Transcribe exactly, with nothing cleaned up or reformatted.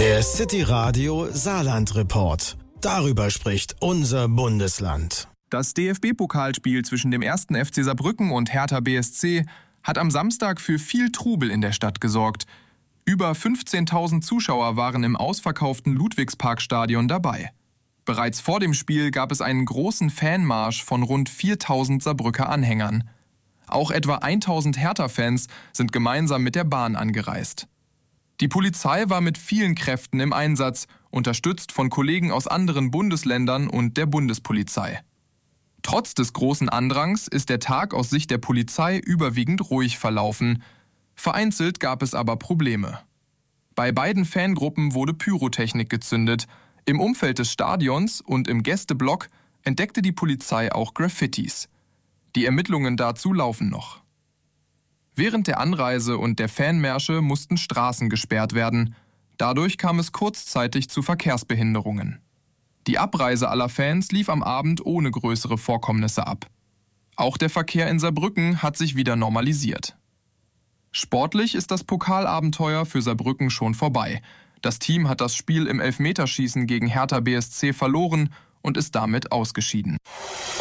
Der City Radio Saarland Report. Darüber spricht unser Bundesland. Das D F B-Pokalspiel zwischen dem ersten F C Saarbrücken und Hertha B S C hat am Samstag für viel Trubel in der Stadt gesorgt. Über fünfzehntausend Zuschauer waren im ausverkauften Ludwigsparkstadion dabei. Bereits vor dem Spiel gab es einen großen Fanmarsch von rund viertausend Saarbrücker Anhängern. Auch etwa eintausend Hertha-Fans sind gemeinsam mit der Bahn angereist. Die Polizei war mit vielen Kräften im Einsatz, unterstützt von Kollegen aus anderen Bundesländern und der Bundespolizei. Trotz des großen Andrangs ist der Tag aus Sicht der Polizei überwiegend ruhig verlaufen. Vereinzelt gab es aber Probleme. Bei beiden Fangruppen wurde Pyrotechnik gezündet. Im Umfeld des Stadions und im Gästeblock entdeckte die Polizei auch Graffitis. Die Ermittlungen dazu laufen noch. Während der Anreise und der Fanmärsche mussten Straßen gesperrt werden. Dadurch kam es kurzzeitig zu Verkehrsbehinderungen. Die Abreise aller Fans lief am Abend ohne größere Vorkommnisse ab. Auch der Verkehr in Saarbrücken hat sich wieder normalisiert. Sportlich ist das Pokalabenteuer für Saarbrücken schon vorbei. Das Team hat das Spiel im Elfmeterschießen gegen Hertha B S C verloren und ist damit ausgeschieden.